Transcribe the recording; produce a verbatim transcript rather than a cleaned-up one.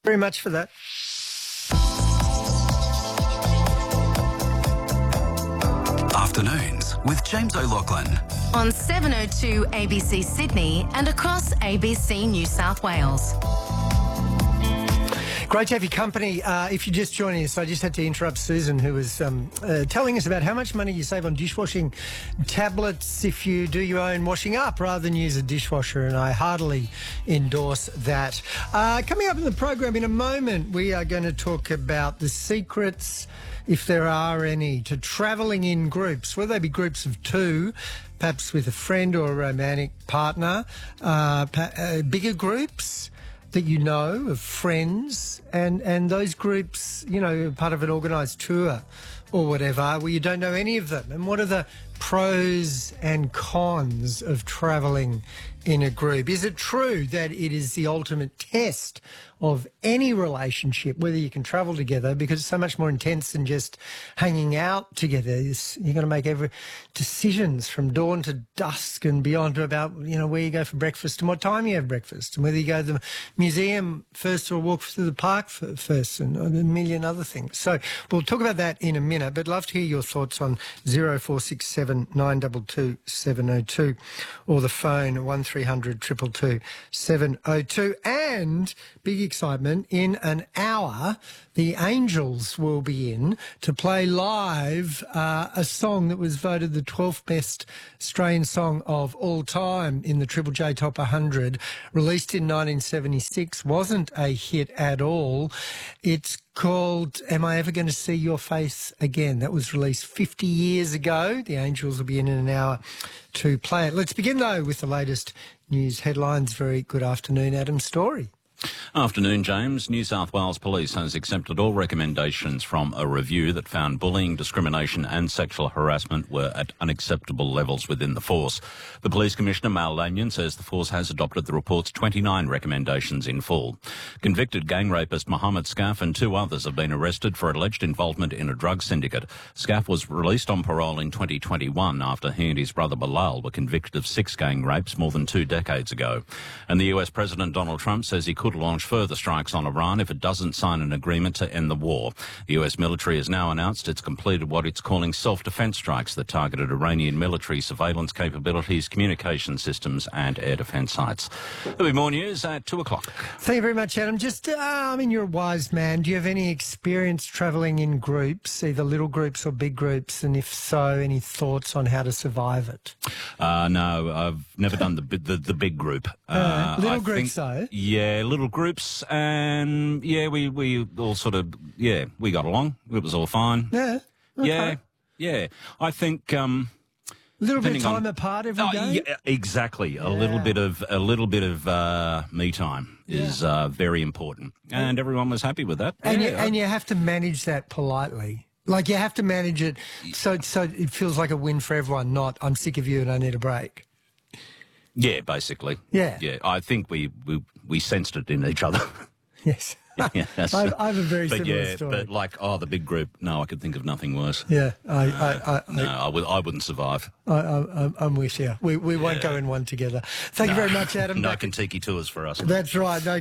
Very much for that. Afternoons with James O'Loughlin. On seven oh two A B C Sydney and across A B C New South Wales. Great to have your company. Uh, if you're just joining us, I just had to interrupt Susan, who was um, uh, telling us about how much money you save on dishwashing tablets if you do your own washing up rather than use a dishwasher, and I heartily endorse that. Uh, coming up in the program in a moment, we are going to talk about the secrets, if there are any, to travelling in groups, whether they be groups of two, perhaps with a friend or a romantic partner, uh, pa- uh, bigger groups that you know of friends, and, and those groups, you know, part of an organised tour or whatever, where you don't know any of them. And what are the pros and cons of travelling in a group? Is it true that it is the ultimate test of any relationship, whether you can travel together, because it's so much more intense than just hanging out together? It's, you're going to make every decisions from dawn to dusk and beyond about, you know, where you go for breakfast and what time you have breakfast, and whether you go to the museum first or walk through the park first, and a million other things. So we'll talk about that in a minute, but love to hear your thoughts on zero four six seven nine two two seven oh two or the phone one three hundred two two two seven oh two. And big excitement, in an hour the Angels will be in to play live uh, a song that was voted the twelfth best Australian song of all time in the Triple J Top one hundred, released in nineteen seventy-six, wasn't a hit at all. It's called Am I Ever Going to See Your Face Again? That was released fifty years ago. The Angels will be in in an hour to play it. Let's begin, though, with the latest news headlines. Very good afternoon, Adam Story. Afternoon, James. New South Wales Police has accepted all recommendations from a review that found bullying, discrimination and sexual harassment were at unacceptable levels within the force. The Police Commissioner, Mal Lanyon, says the force has adopted the report's twenty-nine recommendations in full. Convicted gang rapist Mohammed Scaff and two others have been arrested for alleged involvement in a drug syndicate. Scaff was released on parole in twenty twenty-one after he and his brother Bilal were convicted of six gang rapes more than two decades ago. And the U S President Donald Trump says he could launch further strikes on Iran if it doesn't sign an agreement to end the war. The U S military has now announced it's completed what it's calling self-defense strikes that targeted Iranian military surveillance capabilities, communication systems and air defense sites. There'll be more news at two o'clock. Thank you very much, Adam. Just, uh, I mean, you're a wise man. Do you have any experience travelling in groups, either little groups or big groups? And if so, any thoughts on how to survive it? Uh, no, I've never done the the, the big group. Uh, little I groups, think, though? Yeah, little groups, and yeah, we, we all sort of, yeah, we got along. It was all fine. Yeah. Okay. Yeah, yeah. I think... Um, A little bit of time on, apart every oh, day? Yeah, exactly. Yeah. A little bit of a little bit of uh, me time is yeah. uh, very important, and everyone was happy with that. And, yeah, you, and you have to manage that politely. Like, you have to manage it so so it feels like a win for everyone, not I'm sick of you and I need a break. Yeah, basically. Yeah. Yeah, I think we, we, we sensed it in each other. Yes. Yeah, I, I have a very but similar yeah, story. But like, oh, the big group, no, I could think of nothing worse. Yeah, I, no, I, I, no, I, would, I wouldn't survive. I, I, I'm with you. We, we won't Yeah. go in one together. Thank no, you very much, Adam. No Back- Kentucky tours for us. That's right. No